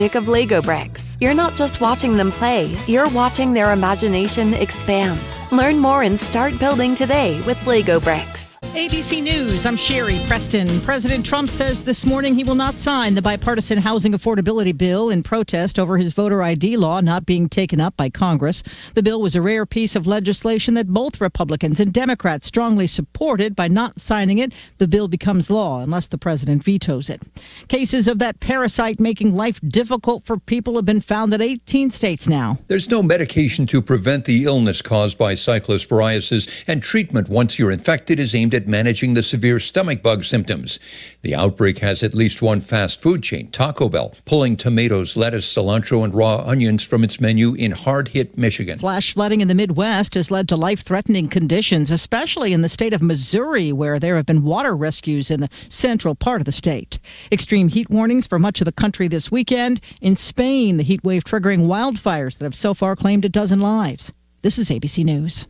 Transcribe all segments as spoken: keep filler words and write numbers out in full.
of Lego bricks. You're not just watching them play, you're watching their imagination expand. Learn more and start building today with Lego bricks. A B C News, I'm Sherry Preston. President Trump says this morning he will not sign the bipartisan housing affordability bill in protest over his voter I D law not being taken up by Congress. The bill was a rare piece of legislation that both Republicans and Democrats strongly supported. By not signing it, the bill becomes law unless the president vetoes it. Cases of that parasite making life difficult for people have been found in eighteen states now. There's no medication to prevent the illness caused by cyclosporiasis, and treatment once you're infected is aimed at managing the severe stomach bug symptoms. The outbreak has at least one fast food chain, Taco Bell, pulling tomatoes, lettuce, cilantro, and raw onions from its menu in hard-hit Michigan. Flash flooding in the Midwest has led to life-threatening conditions, especially in the state of Missouri, where there have been water rescues in the central part of the state. Extreme heat warnings for much of the country this weekend. In Spain, the heat wave triggering wildfires that have so far claimed a dozen lives. This is A B C News.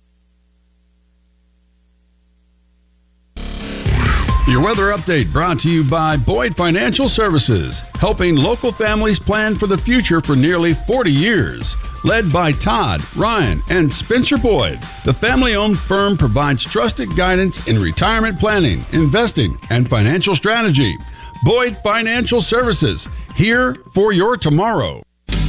Your weather update brought to you by Boyd Financial Services, helping local families plan for the future for nearly forty years. Led by Todd, Ryan, and Spencer Boyd, the family-owned firm provides trusted guidance in retirement planning, investing, and financial strategy. Boyd Financial Services, here for your tomorrow.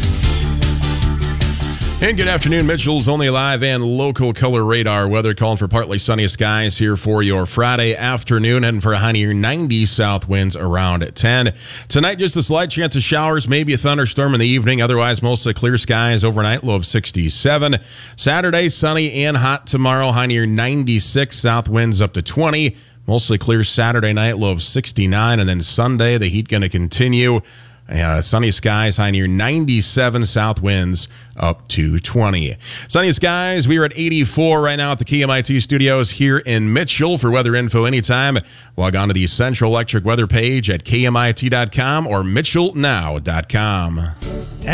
And good afternoon. Mitchell's Only Live and Local Color Radar weather calling for partly sunny skies here for your Friday afternoon, and for a high near ninety, south winds around ten. Tonight, just a slight chance of showers, maybe a thunderstorm in the evening. Otherwise, mostly clear skies overnight, low of sixty-seven. Saturday, sunny and hot tomorrow, high near ninety-six, south winds up to twenty. Mostly clear Saturday night, low of sixty-nine. And then Sunday, the heat going to continue. Uh, sunny skies, high near ninety-seven, south winds up to twenty. Sunny skies, we are at eighty-four right now at the K M I T studios here in Mitchell. For weather info anytime, log on to the Central Electric weather page at K M I T dot com or Mitchell Now dot com.